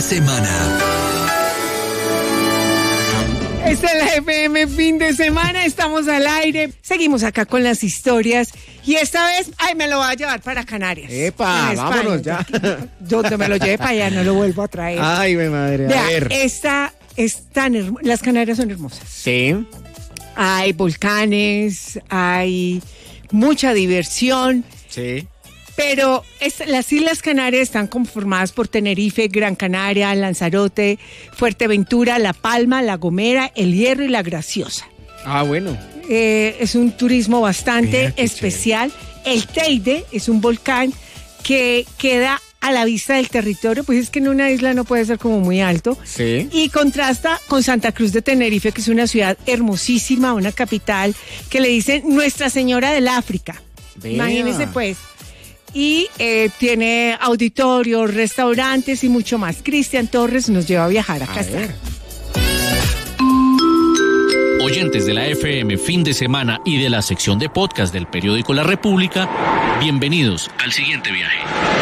Semana. Esta es la FM fin de semana, estamos al aire, seguimos acá con las historias y esta vez, me lo va a llevar para Canarias. ¡Epa! Vámonos ya. Donde me lo lleve para allá no lo vuelvo a traer. Ay, mi madre, Vea, a ver. esta es tan hermosa, las Canarias son hermosas. Sí. Hay volcanes, hay mucha diversión. Sí. Pero las Islas Canarias están conformadas por Tenerife, Gran Canaria, Lanzarote, Fuerteventura, La Palma, La Gomera, El Hierro y La Graciosa. Ah, bueno. Es un turismo bastante Mira, qué especial. El Teide es un volcán que queda a la vista del territorio, pues es que en una isla no puede ser como muy alto. Sí. Y contrasta con Santa Cruz de Tenerife, que es una ciudad hermosísima, una capital que le dicen Nuestra Señora del África. Vea. Imagínense pues. Y tiene auditorios, restaurantes y mucho más. Cristian Torres nos lleva a viajar. Acá está. Oyentes de la FM fin de semana y de la sección de podcast del periódico La República, bienvenidos al siguiente viaje.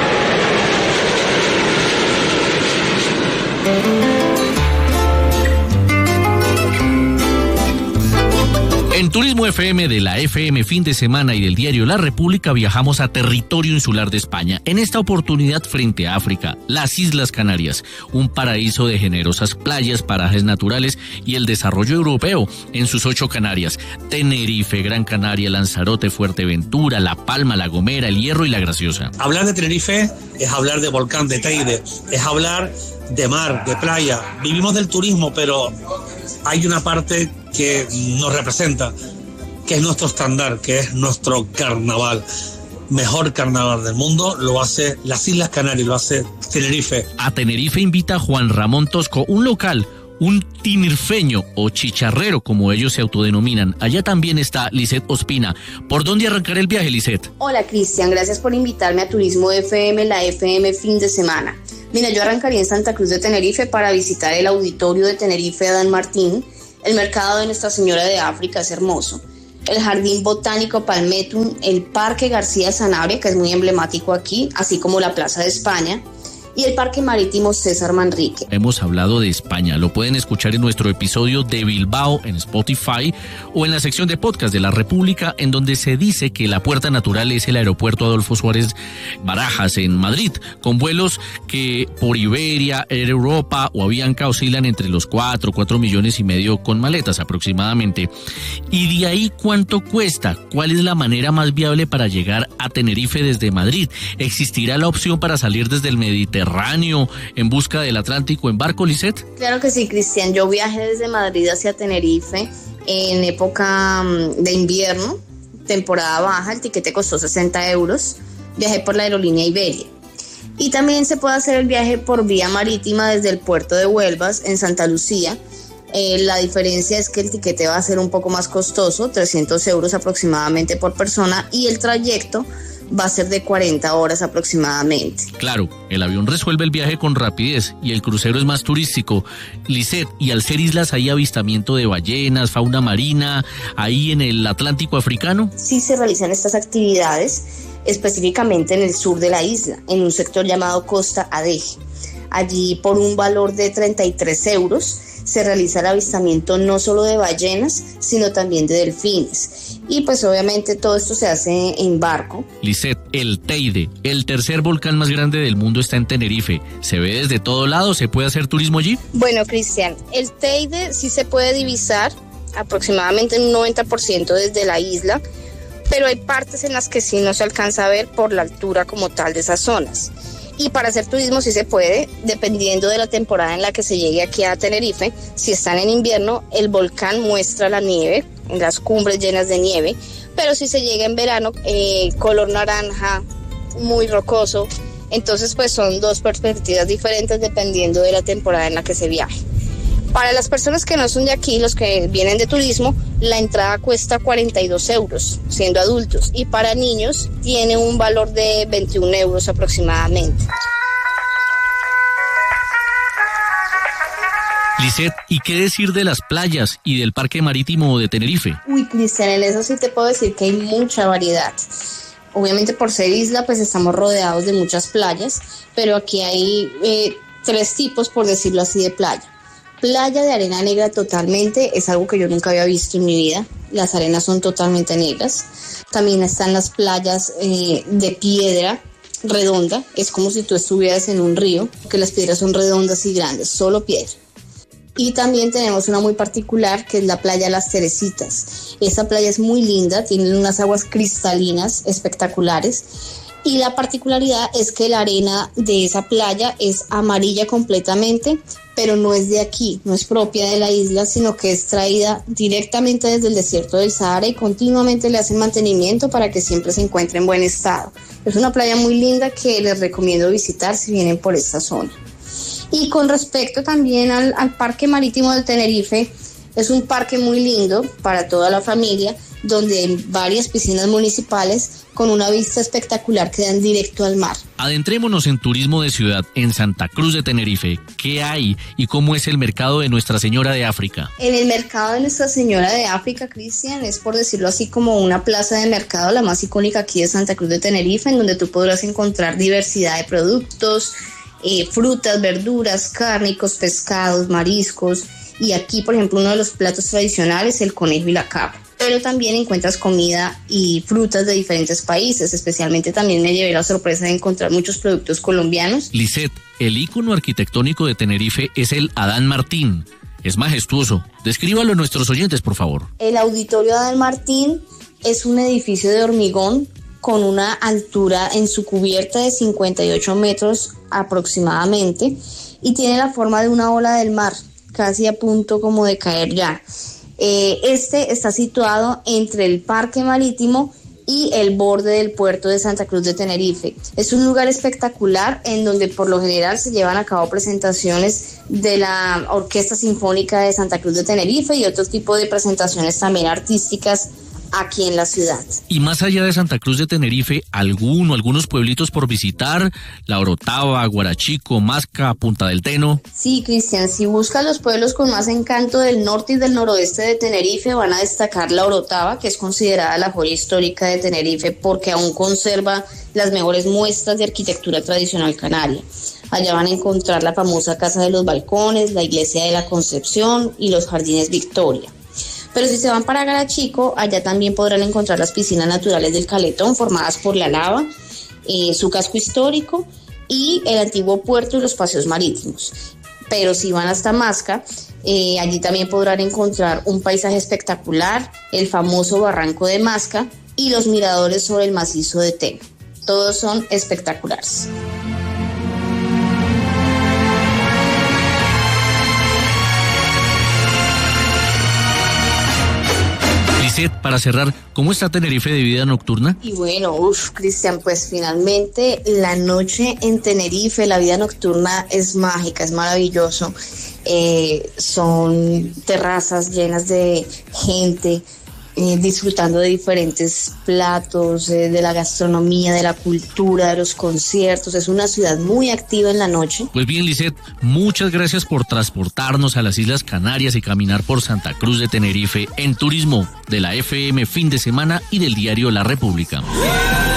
En Turismo FM de la FM fin de semana y del diario La República viajamos a territorio insular de España. En esta oportunidad frente a África, las Islas Canarias, un paraíso de generosas playas, parajes naturales y el desarrollo europeo en sus 8 Canarias: Tenerife, Gran Canaria, Lanzarote, Fuerteventura, La Palma, La Gomera, El Hierro y La Graciosa. Hablar de Tenerife es hablar de volcán, de Teide, es hablar de mar, de playa. Vivimos del turismo, pero hay una parte que nos representa, que es nuestro estándar, que es nuestro carnaval. Mejor carnaval del mundo lo hace las Islas Canarias, lo hace Tenerife. A Tenerife invita Juan Ramón Tosco, un local, un tinerfeño o chicharrero, como ellos se autodenominan. Allá también está Lisette Ospina. ¿Por dónde arrancar el viaje, Lisette? Hola, Cristian, gracias por invitarme a Turismo FM, la FM fin de semana. Mira, yo arrancaría en Santa Cruz de Tenerife para visitar el auditorio de Tenerife Adán Martín. El mercado de Nuestra Señora de África es hermoso. El Jardín Botánico Palmetum, el Parque García Sanabria, que es muy emblemático aquí, así como la Plaza de España, y el Parque Marítimo César Manrique. Hemos hablado de España, lo pueden escuchar en nuestro episodio de Bilbao en Spotify o en la sección de podcast de La República, en donde se dice que la puerta natural es el aeropuerto Adolfo Suárez Barajas en Madrid, con vuelos que por Iberia, Air Europa o Avianca oscilan entre los 4 millones y medio con maletas aproximadamente. Y de ahí, ¿cuánto cuesta? ¿Cuál es la manera más viable para llegar a Tenerife desde Madrid? ¿Existirá la opción para salir desde el Mediterráneo en busca del Atlántico en barco, Lisette? Claro que sí, Cristian. Yo viajé desde Madrid hacia Tenerife en época de invierno, temporada baja. El tiquete costó 60 euros. Viajé por la aerolínea Iberia. Y también se puede hacer el viaje por vía marítima desde el puerto de Huelvas en Santa Lucía. La diferencia es que el tiquete va a ser un poco más costoso, 300 euros aproximadamente por persona, y el trayecto va a ser de 40 horas aproximadamente. Claro, el avión resuelve el viaje con rapidez y el crucero es más turístico. Lisette, y al ser islas hay avistamiento de ballenas, fauna marina, ahí en el Atlántico africano. Sí se realizan estas actividades, específicamente en el sur de la isla, en un sector llamado Costa Adeje. Allí, por un valor de 33 euros, se realiza el avistamiento no solo de ballenas, sino también de delfines. Y pues obviamente todo esto se hace en barco. Lisette, el Teide, el tercer volcán más grande del mundo, está en Tenerife. ¿Se ve desde todo lado? ¿Se puede hacer turismo allí? Bueno, Cristian, el Teide sí se puede divisar aproximadamente un 90% desde la isla, pero hay partes en las que sí no se alcanza a ver por la altura como tal de esas zonas. Y para hacer turismo sí se puede, dependiendo de la temporada en la que se llegue aquí a Tenerife. Si están en invierno, el volcán muestra la nieve, las cumbres llenas de nieve, pero si se llega en verano, color naranja, muy rocoso. Entonces pues son dos perspectivas diferentes dependiendo de la temporada en la que se viaje. Para las personas que no son de aquí, los que vienen de turismo, la entrada cuesta 42 euros, siendo adultos, y para niños tiene un valor de 21 euros aproximadamente. Lisette, ¿y qué decir de las playas y del parque marítimo de Tenerife? Uy, Cristian, en eso sí te puedo decir que hay mucha variedad. Obviamente por ser isla, pues estamos rodeados de muchas playas, pero aquí hay tres tipos, por decirlo así, de playa. Playa de arena negra totalmente, es algo que yo nunca había visto en mi vida. Las arenas son totalmente negras. También están las playas de piedra redonda, es como si tú estuvieras en un río, que las piedras son redondas y grandes, solo piedra. Y también tenemos una muy particular que es la playa Las Teresitas. Esa playa es muy linda, tiene unas aguas cristalinas espectaculares. Y la particularidad es que la arena de esa playa es amarilla completamente, pero no es de aquí, no es propia de la isla, sino que es traída directamente desde el desierto del Sahara y continuamente le hacen mantenimiento para que siempre se encuentre en buen estado. Es una playa muy linda que les recomiendo visitar si vienen por esta zona. Y con respecto también al Parque Marítimo de Tenerife, es un parque muy lindo para toda la familia, donde hay varias piscinas municipales con una vista espectacular que dan directo al mar. Adentrémonos en turismo de ciudad en Santa Cruz de Tenerife. ¿Qué hay y cómo es el mercado de Nuestra Señora de África? En el mercado de Nuestra Señora de África, Cristian, es, por decirlo así, como una plaza de mercado, la más icónica aquí de Santa Cruz de Tenerife, en donde tú podrás encontrar diversidad de productos, frutas, verduras, cárnicos, pescados, mariscos. Y aquí, por ejemplo, uno de los platos tradicionales, el conejo y la cabra. Pero también encuentras comida y frutas de diferentes países. Especialmente también me llevé la sorpresa de encontrar muchos productos colombianos. Lisette, el ícono arquitectónico de Tenerife es el Adán Martín. Es majestuoso. Descríbalo a nuestros oyentes, por favor. El Auditorio Adán Martín es un edificio de hormigón con una altura en su cubierta de 58 metros aproximadamente y tiene la forma de una ola del mar, casi a punto como de caer ya. Este está situado entre el Parque Marítimo y el borde del puerto de Santa Cruz de Tenerife. Es un lugar espectacular en donde por lo general se llevan a cabo presentaciones de la Orquesta Sinfónica de Santa Cruz de Tenerife y otro tipo de presentaciones también artísticas aquí en la ciudad. Y más allá de Santa Cruz de Tenerife, algunos pueblitos por visitar, La Orotava, Guarachico, Masca, Punta del Teno. Sí, Cristian, si buscas los pueblos con más encanto del norte y del noroeste de Tenerife, van a destacar La Orotava, que es considerada la joya histórica de Tenerife porque aún conserva las mejores muestras de arquitectura tradicional canaria. Allá van a encontrar la famosa Casa de los Balcones, la Iglesia de la Concepción y los Jardines Victoria. Pero si se van para Guarachico, allá también podrán encontrar las piscinas naturales del Caletón formadas por la lava, su casco histórico y el antiguo puerto y los paseos marítimos. Pero si van hasta Masca, allí también podrán encontrar un paisaje espectacular, el famoso Barranco de Masca y los miradores sobre el macizo de Teno. Todos son espectaculares. Para cerrar, ¿cómo está Tenerife de vida nocturna? Y bueno, Cristian, pues finalmente la noche en Tenerife, la vida nocturna es mágica, es maravilloso. Son terrazas llenas de gente, disfrutando de diferentes platos, de la gastronomía, de la cultura, de los conciertos. Es una ciudad muy activa en la noche. Pues bien, Lisette, muchas gracias por transportarnos a las Islas Canarias y caminar por Santa Cruz de Tenerife en turismo de la FM Fin de Semana y del diario La República.